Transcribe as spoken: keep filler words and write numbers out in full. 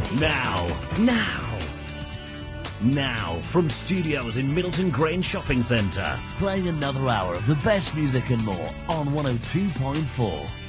Now, now, now, from studios in Middleton Grange Shopping Centre, playing another hour of the best music and more on one oh two point four.